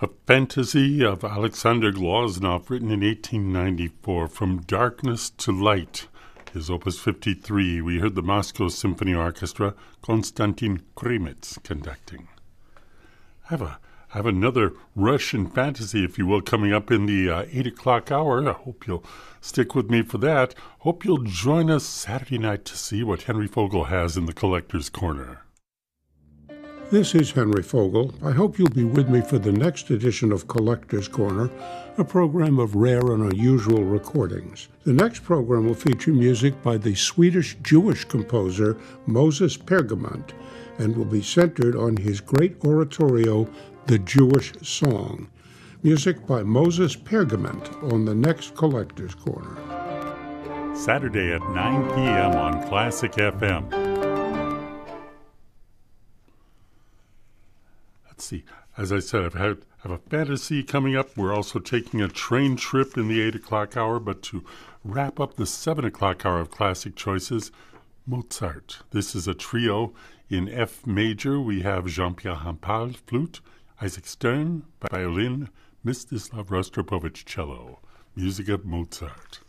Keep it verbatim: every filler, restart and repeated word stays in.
A fantasy of Alexander Glazunov, written in eighteen ninety-four, From Darkness to Light, his Opus fifty-three. We heard the Moscow Symphony Orchestra, Konstantin Kremitz conducting. I have, a, I have another Russian fantasy, if you will, coming up in the uh, eight o'clock hour. I hope you'll stick with me for that. Hope you'll join us Saturday night to see what Henry Fogel has in the Collector's Corner. This is Henry Fogel. I hope you'll be with me for the next edition of Collector's Corner, a program of rare and unusual recordings. The next program will feature music by the Swedish-Jewish composer Moses Pergament and will be centered on his great oratorio, The Jewish Song. Music by Moses Pergament on the next Collector's Corner. Saturday at nine p.m. on Classic F M. Let's see. As I said, I've had have a fantasy coming up. We're also taking a train trip in the eight o'clock hour. But to wrap up the seven o'clock hour of Classic Choices, Mozart. This is a trio in F major. We have Jean-Pierre Rampal, flute, Isaac Stern, violin, Mstislav Rostropovich, cello. Music of Mozart.